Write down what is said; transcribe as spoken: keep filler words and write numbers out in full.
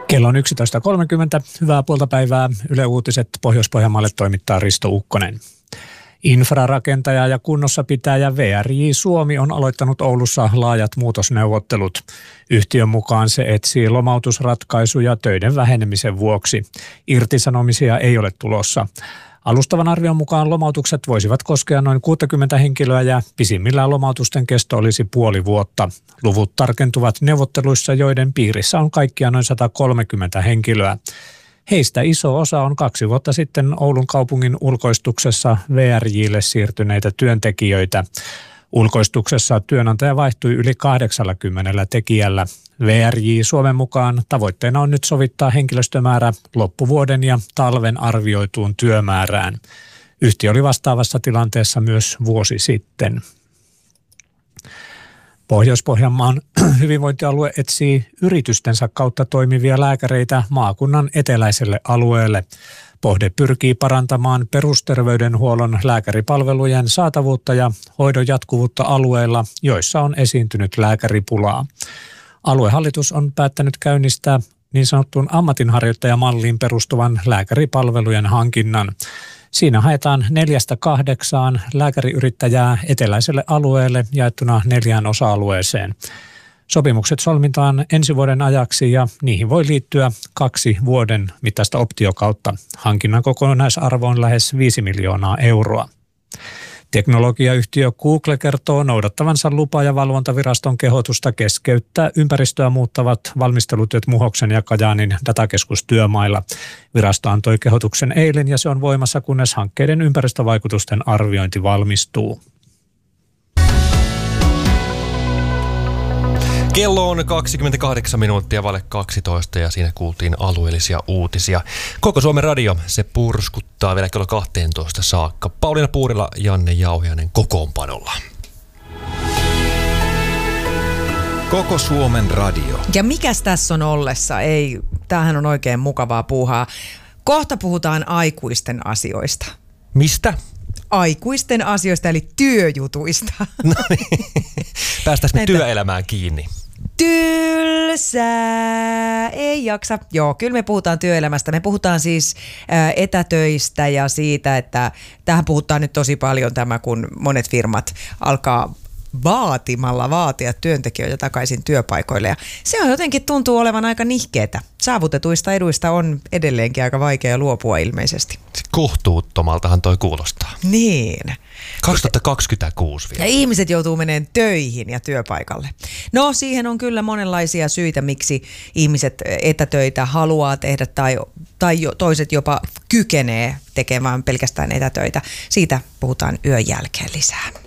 Kello on yksitoista kolmekymmentä. Hyvää puolta päivää. Yle Uutiset Pohjois-Pohjanmaalle toimittaa Risto Ukkonen. Infrarakentaja ja kunnossapitäjä V R J Suomi on aloittanut Oulussa laajat muutosneuvottelut. Yhtiön mukaan se etsii lomautusratkaisuja töiden vähenemisen vuoksi. Irtisanomisia ei ole tulossa. Alustavan arvion mukaan lomautukset voisivat koskea noin kuusikymmentä henkilöä ja pisimmillään lomautusten kesto olisi puoli vuotta. Luvut tarkentuvat neuvotteluissa, joiden piirissä on kaikkiaan noin sata kolmekymmentä henkilöä. Heistä iso osa on kaksi vuotta sitten Oulun kaupungin ulkoistuksessa V R J:lle siirtyneitä työntekijöitä. Ulkoistuksessa työnantaja vaihtui yli kahdeksankymmentä tekijällä. V R J Suomen mukaan tavoitteena on nyt sovittaa henkilöstömäärä loppuvuoden ja talven arvioituun työmäärään. Yhtiö oli vastaavassa tilanteessa myös vuosi sitten. Pohjois-Pohjanmaan hyvinvointialue etsii yritystensä kautta toimivia lääkäreitä maakunnan eteläiselle alueelle. Pohde pyrkii parantamaan perusterveydenhuollon lääkäripalvelujen saatavuutta ja hoidon jatkuvuutta alueilla, joissa on esiintynyt lääkäripulaa. Aluehallitus on päättänyt käynnistää niin sanottuun ammatinharjoittajamalliin perustuvan lääkäripalvelujen hankinnan. Siinä haetaan neljästä kahdeksaan lääkäriyrittäjää eteläiselle alueelle jaettuna neljään osa-alueeseen. Sopimukset solmitaan ensi vuoden ajaksi ja niihin voi liittyä kaksi vuoden mittaista optiokautta. Hankinnan kokonaisarvo on lähes viisi miljoonaa euroa. Teknologiayhtiö Google kertoo noudattavansa lupa- ja valvontaviraston kehotusta keskeyttää ympäristöä muuttavat valmistelutyöt Muhoksen ja Kajaanin datakeskustyömailla. Virasto antoi kehotuksen eilen ja se on voimassa, kunnes hankkeiden ympäristövaikutusten arviointi valmistuu. Kello on kaksikymmentäkahdeksan minuuttia vaille kaksitoista ja siinä kuultiin alueellisia uutisia. Koko Suomen radio, se purskuttaa vielä kello kaksitoista saakka. Pauliina Puurila, Janne Jauhiainen kokoonpanolla. Koko Suomen radio. Ja mikäs tässä on ollessa? Ei, tämähän on oikein mukavaa puuhaa. Kohta puhutaan aikuisten asioista. Mistä? Aikuisten asioista, eli työjutuista. No niin. Päästäänkö me työelämään kiinni? Tylsää, ei jaksa. Joo, kyllä me puhutaan työelämästä. Me puhutaan siis ä, etätöistä ja siitä, että tähän puhutaan nyt tosi paljon tämä, kun monet firmat alkaa vaatimalla vaatia työntekijöitä takaisin työpaikoille. Ja se on jotenkin tuntuu olevan aika nihkeetä. Saavutetuista eduista on edelleenkin aika vaikea luopua ilmeisesti. Kohtuuttomaltahan toi kuulostaa. Niin. kaksituhattakaksikymmentäkuusi vielä. Ja ihmiset joutuu menemään töihin ja työpaikalle. No siihen on kyllä monenlaisia syitä, miksi ihmiset etätöitä haluaa tehdä tai, tai toiset jopa kykenee tekemään pelkästään etätöitä. Siitä puhutaan yön jälkeen lisää.